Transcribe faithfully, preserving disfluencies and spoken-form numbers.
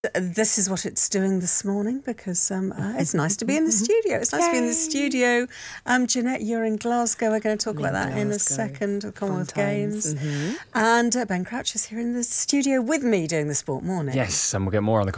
This is what it's doing this morning because um, uh, it's nice to be in the studio. It's nice Yay. to be in the studio. Um, Jeanette, you're in Glasgow. We're going to talk in about that Glasgow. in a second, the Commonwealth Games. Mm-hmm. And uh, Ben Crouch is here in the studio with me doing the Sport Morning. Yes, and we'll get more on the